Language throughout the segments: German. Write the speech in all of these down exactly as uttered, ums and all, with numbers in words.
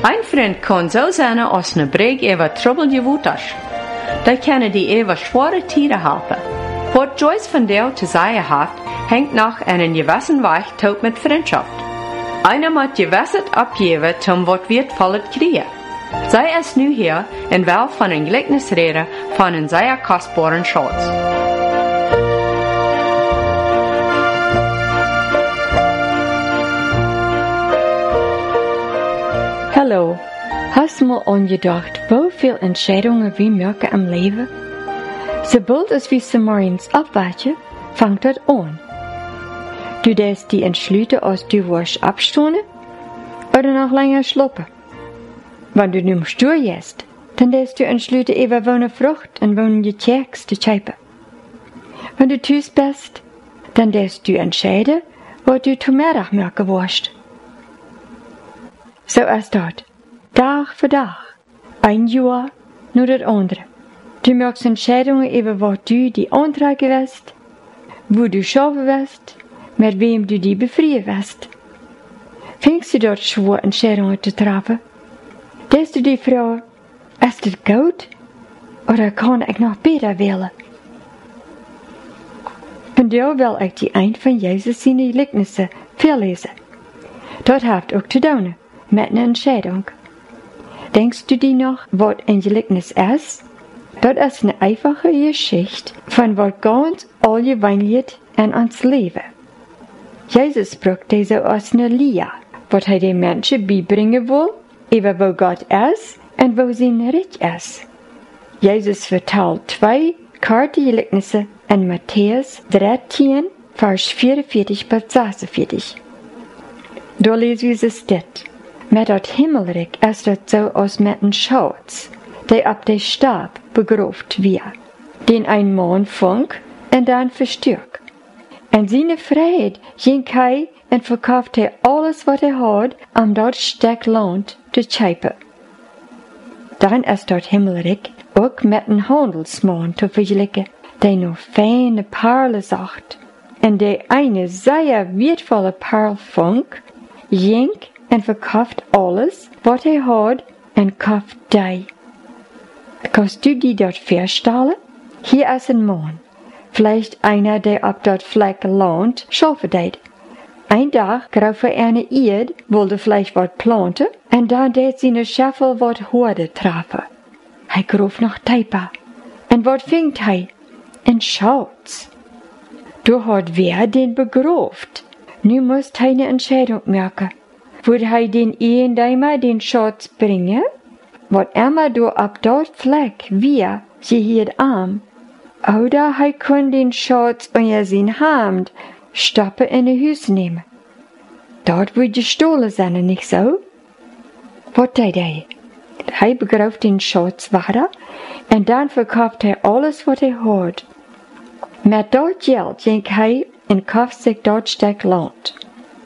Ein Freund kann so sein, als eine Breg über Trouble gewohnt ist. Da können die über schwere Tiere helfen. Was Joyce von der zu sagen hat, hängt nach einem gewissen Weg tot mit Freundschaft. Einer muss gewissend abgeben, zum was wertvolles kriegen. Sei es nu hier, in wel von ein Gleichnis reden, von einem sehr kostbaren Schatz. Hallo, hast du mal angedacht, wie viele Entscheidungen wir machen im Leben? Sobald es wie morgens abwachen, fängt das an. Du darfst die entschließen, als du wirst abstoßen oder noch länger schlafen. Wenn du nun stur gehst, dann darfst du entschließen, über eine Frucht und eine Gekeks zu kaufen. Wenn du tüß bist, dann darfst du entscheiden, was du zum Mittag machen wirst. So ist das, Tag für Tag, ein Jahr nur das andere. Du machst Entscheidungen über was du die antragen wirst, wo du schaffen wirst, mit wem du die befreien wirst. Fängst du dort schwer Entscheidungen zu treffen? Darfst du die fragen, ist das gut oder kann ich noch besser wählen? Von da will ich die ein von Jesus seine Gleichnisse vorlesen. Dort habt auch zu tun mit einer Entscheidung. Denkst du dir noch, was ein Gleichnis ist? Das ist eine einfache Geschichte von was ganz allgemein in uns Leben. Jesus sprach diese aus einer Lehre, was er den Menschen beibringen will, über wo Gott ist und wo sein Reich ist. Jesus vertelt zwei kurze Gleichnisse in Matthäus dreizehn, Vers vierundvierzig bis sechsundvierzig. Da lesen wir es dit. Met dat Himmelreich ist das so als mit einem Schatz, der ab der Stab begraft wird, den ein Mann funk und dann verstürkt. Und seine Freiheit ging er und verkauft er alles, was er hat, um dort Stück Land zu kaufen. Dann ist dort Himmelreich auch mit einem Handelsmann zu vergleichen, der noch feine Perlen sagt, und der eine sehr wertvolle Perl funk, ging und verkauft alles, was er hat, und kauft die. Kannst du die dort vorstellen? Hier ist ein Mann, vielleicht einer, der ab dort Fleck Land schaffen deed. Ein Tag grauf er eine Erde, wollte vielleicht was planten, und dann deed seine Scheffel wat Horde treffen. Er grof noch Teipa. Und wat fingt er? Ein Schatz. Du hat wer den begroft. Nu musst er eine Entscheidung machen. Würde er den Ehendeimer den Schatz bringen? Wat immer du ab dort Fleck, wir, sie hier arm. Oder er kann den Schatz unter sein Hand stoppen in ein Haus nehmen. Dort wird gestohlen sein, nicht so? Wat deed er? Er begreift den Schatz weiter und dann verkauft er alles, was er hat. Mit dort Geld ging er und kauft sich dort Stück Land.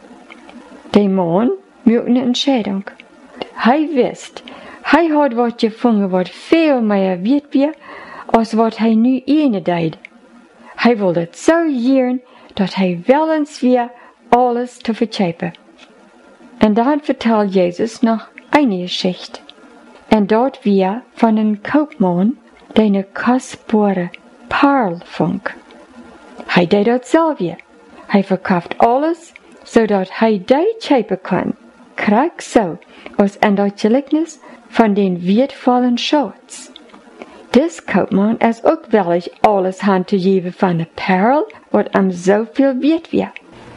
Der Mann macht eine Entscheidung. Er wisst, er hat was gefunden, was viel mehr wert wird, als was er nu eine deed. Er wollte so gern, dass er willens war, alles zu verkaufen. Und dann vertelt Jesus noch eine Geschichte. Und dort wir von einem Kaufmann, der eine kostbare Perl funk. Er deed das selber. Er verkauft alles, zodat er die kaufen kann. Krieg so, als in das Gleichnis von den wertvollen Schatz. Dis Kaufmann ist auch willig, alles handzugeben von einer Perl, was ihm so viel wert wird.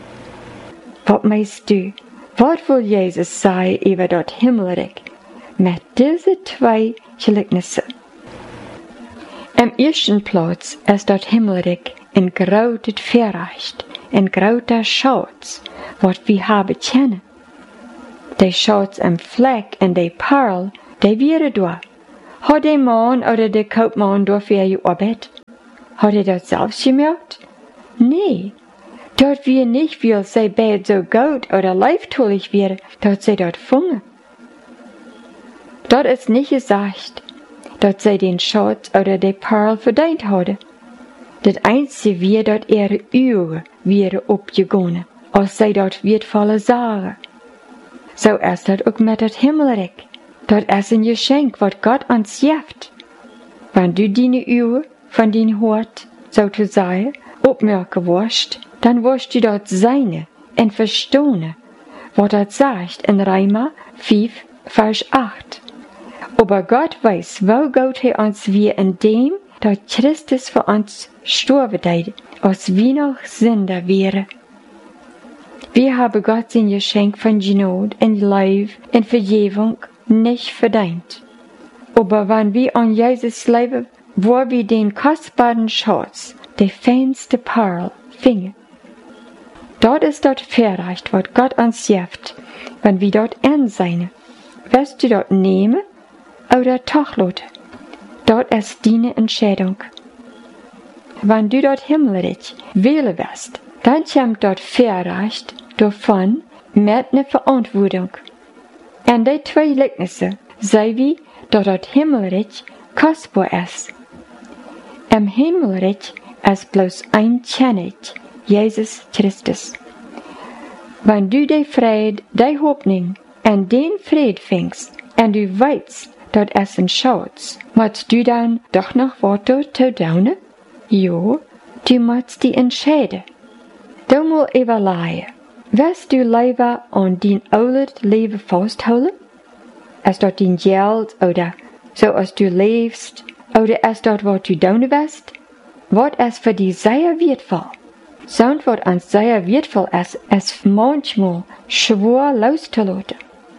Was meinst du? Was will Jesus sagen über das Himmelreich mit diesen zwei Gleichnissen? Am ersten Platz ist das Himmelreich ein großes Verrecht, ein großer Schatz, was wir haben kennen. Der Schatz am Fleck und der Perl, der wäre da. Hat der Mann oder der Kaufmann dafür gearbeitet? Hat er das selbst gemacht? Nee. Dort wir nicht, weil sie beide so gut oder leiftullig wäre, dort sie dort fangen. Dort ist nicht gesagt, dass sie den Schatz oder die Perl verdient hadden. Das einzige wir dort ihre Uhr wäre abgegangen, als sie dort wertvolle Sachen. So ist das auch mit das Himmelreich. Dat is een geschenk wat God ons geeft. Wenn du deine Uhr von dein Hort, so zu sagen, opmerken wirst, dann wirst du dort seine en verstehen, wat dat sagt in Römer vijf, Vers acht. Aber Gott weiß, wo Gott er uns wir in dem, dat Christus für uns sterben deed, als wir noch Sünder wären. Wir haben Gott sein Geschenk von Gnade und Liebe und Vergebung nicht verdient. Aber wenn wir an Jesus leben, wo wir den kostbaren Schatz, die feinste Perl, fingen. Dort ist dort verreicht, was Gott uns gibt, wenn wir dort ansehen. Wirst du dort nehmen oder tachlot? Dort ist deine Entscheidung. Wenn du dort himmelreich wählen wirst, dann kommt dort verreicht davon mit ne Verantwortung. Und die zwei Lignisse sei wie, dass dort Himmelreich kostbar ist. Im Himmelreich ist bloß ein König, Jesus Christus. Wenn du die Fried, die Hoffnung und den Fried fängst, und du weißt, dass es ein Schatz, musst du dann doch noch Worte zu tun? Ja, du musst die entscheiden. Du musst überlegen, wirst du lieber an dein altes Leben festhalten? Ist das dein Geld oder so als du lebst? Oder ist das, was du tun wirst? Was ist für dich sehr wertvoll? Sonst was uns sehr wertvoll ist, ist manchmal schwer loszulassen.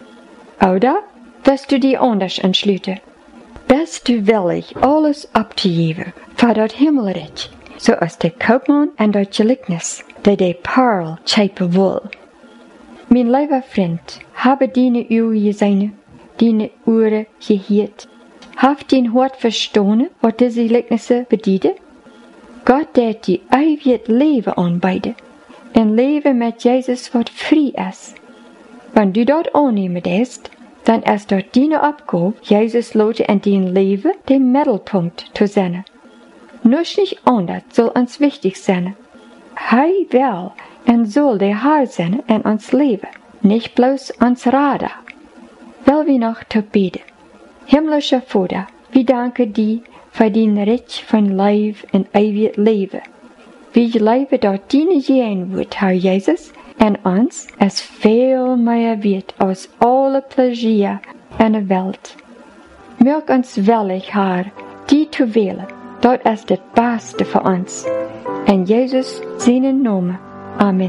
Oder wirst du dich anders entschließen? Bist du willig, alles abzugeben für das Himmelreich, so als der Kaufmann und das Gleichnis, der die Perl schäpen will? Mein lieber Freund, habe deine Uhr gesehen, deine Uhren gehört. Habt dein Hort verstanden, was diese Gleichnisse bedeuten? Gott wird die ewig Leben anbieten. Ein Leben mit Jesus, was frei ist. Wenn du dort annehmen wirst, dann ist dort deine Aufgabe, Jesus Leute in dein Leben den Mittelpunkt zu sein. Nur nicht anders soll uns wichtig sein. Hij will und soll der Herr sein in uns Leben, nicht bloß uns Radar. Will wir noch zu beten. Himmlischer Vater, wir danken dir für dein Reich von Leben und ewig Leben. Wir leben dort deine Gegenwart, Herr Jesus, und uns es viel mehr wird als alle Pläsier in der Welt. Mög uns willig, Herr, die zu wählen. Dort ist das Beste für uns. In Jesus seinen Namen. Amen.